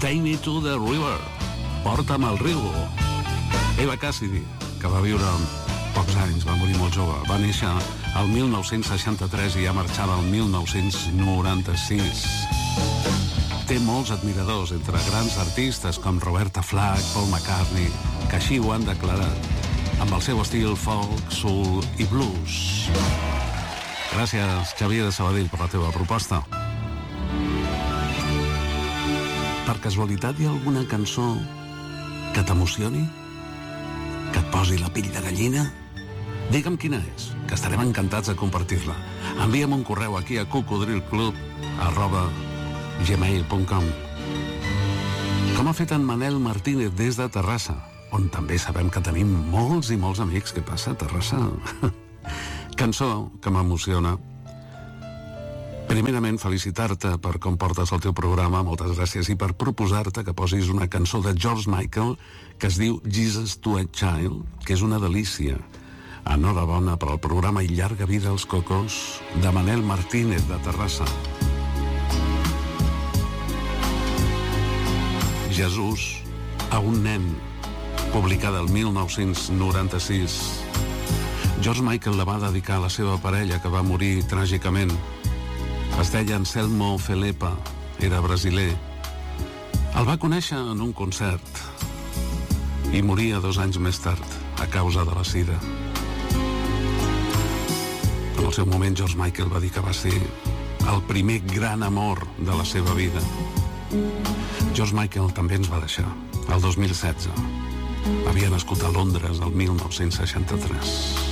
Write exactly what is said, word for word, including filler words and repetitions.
Take Me to the River, porta'm al riu. Eva Cassidy, que va viure pocs anys, va morir molt jove, va néixer el mil nou-cents seixanta-tres i ja marxava el mil nou-cents noranta-sis. Té molts admiradors entre grans artistes com Roberta Flack, Paul McCartney, que així ho han declarat, amb el seu estil folk, soul i blues. Gràcies, Xavier de Sabadell, per la teva proposta. Per casualitat hi ha alguna cançó que t'emocioni? Que et posi la pell de gallina? Digue'm quina és, que estarem encantats de compartir-la. Envia'm un correu aquí a cocodrilclub arroba gmail punt com. Com ha fet en Manel Martínez des de Terrassa, on també sabem que tenim molts i molts amics. Què passa a Terrassa? Cançó que m'emociona. Primerament, felicitar-te per com portes el teu programa, moltes gràcies, i per proposar-te que posis una cançó de George Michael que es diu Jesus to a Child, que és una delícia. Enhorabona per al programa i llarga vida als cocos de Manel Martínez de Terrassa. Jesús a un nen, publicada el mil nou-cents noranta-sis. George Michael la va dedicar a la seva parella, que va morir tràgicament. Es deia Anselmo Felepa, era brasiler. El va conèixer en un concert i moria dos anys més tard a causa de la sida. En el seu moment, George Michael va dir que va ser el primer gran amor de la seva vida. George Michael també ens va deixar el dos mil setze. Havia nascut a Londres el mil nou-cents seixanta-tres.